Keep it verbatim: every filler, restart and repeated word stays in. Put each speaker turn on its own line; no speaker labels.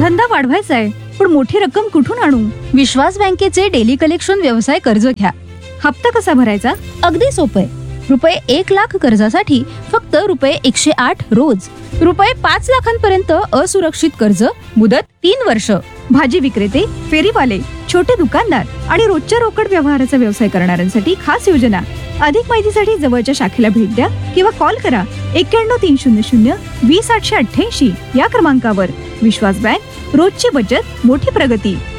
धंदा वाढवायचा आहे, पण मोठी रक्कम कुठून आणू? विश्वास बँकेचे डेली कलेक्शन व्यवसाय कर्ज घ्या. हप्ता कसा भरायचा? अगदी सोपे. रुपये एक लाख कर्जासाठी फक्त रुपये एकशे आठ रोज. रुपये पाच लाखांपर्यंत असुरक्षित कर्ज, मुदत तीन वर्ष. भाजी विक्रेते, फेरीवाले, छोटे दुकानदार आणि रोजच्या रोकड व्यवहाराचा व्यवसाय करणाऱ्यांसाठी खास योजना. अधिक माहितीसाठी जवळच्या शाखेला भेट द्या किंवा कॉल करा एक्क्याण्णव तीन शून्य शून्य वीस आठशे अठ्ठ्याऐंशी या क्रमांकावर. विश्वास बँक, रोजची बचत, मोठी प्रगती.